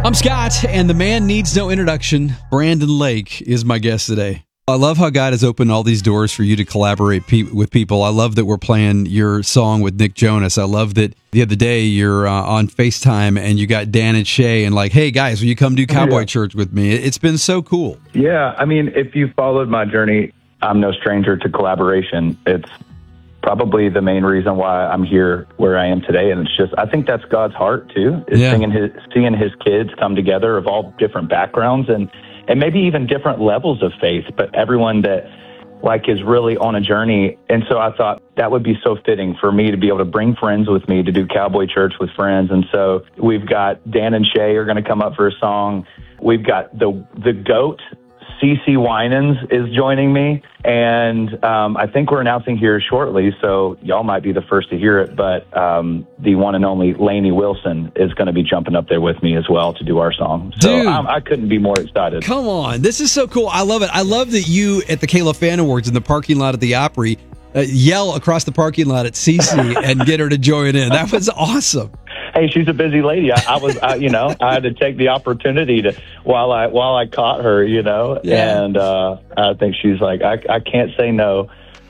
I'm Scott, and the man needs no introduction. Brandon Lake is my guest today. I love how God has opened all these doors for you to collaborate with people. I love that we're playing your song with Nick Jonas. I love that the other day you're on FaceTime and you got Dan and Shay and like, hey guys, will you come do Cowboy Church with me? It's been so cool. Yeah, I mean, if you followed my journey, I'm no stranger to collaboration. It's probably the main reason why I'm here where I am today. And it's just, I think that's God's heart too, is seeing his kids come together of all different backgrounds and maybe even different levels of faith, but everyone that like is really on a journey. And so I thought that would be so fitting for me to be able to bring friends with me to do Cowboy Church with friends. And so we've got Dan and Shay are going to come up for a song. We've got the GOAT, CeCe Winans is joining me. And I think we're announcing here shortly, so y'all might be the first to hear it, but the one and only Lainey Wilson is going to be jumping up there with me as well to do our song. So Dude, I couldn't be more excited. Come on. This is so cool. I love it. I love that you at the Kayla Fan Awards in the parking lot at the Opry yell across the parking lot at CeCe and get her to join in. That was awesome. Hey, she's a busy lady. I had to take the opportunity to while I caught her, and I think she's like, I can't say no.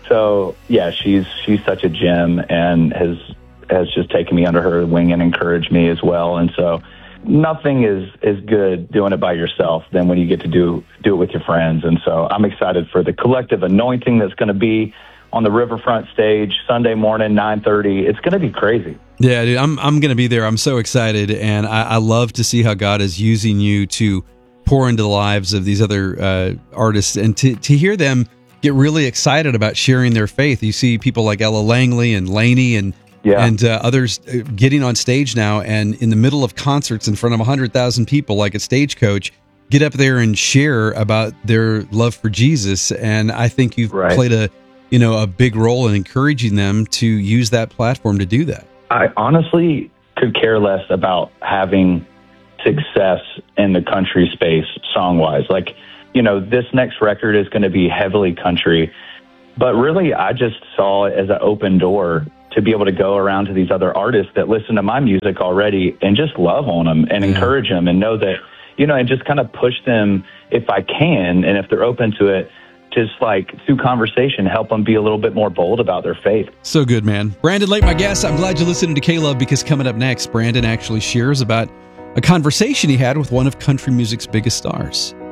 So yeah, she's such a gem and has just taken me under her wing and encouraged me as well. And so nothing is good doing it by yourself than when you get to do it with your friends. And so I'm excited for the collective anointing that's going to be on the Riverfront stage Sunday morning, 9:30. It's going to be crazy. Yeah, dude, I'm going to be there. I'm so excited, and I love to see how God is using you to pour into the lives of these other artists, and to hear them get really excited about sharing their faith. You see people like Ella Langley and Lainey and others getting on stage now, and in the middle of concerts in front of 100,000 people, like a Stagecoach, get up there and share about their love for Jesus. And I think you've played a big role in encouraging them to use that platform to do that. I honestly could care less about having success in the country space song-wise. Like, this next record is going to be heavily country, but really I just saw it as an open door to be able to go around to these other artists that listen to my music already and just love on them and encourage them and know that, and just kind of push them if I can, and if they're open to it, just like through conversation, help them be a little bit more bold about their faith. So good, man. Brandon Lake, my guest. I'm glad you're listening to K-Love, because coming up next, Brandon actually shares about a conversation he had with one of country music's biggest stars.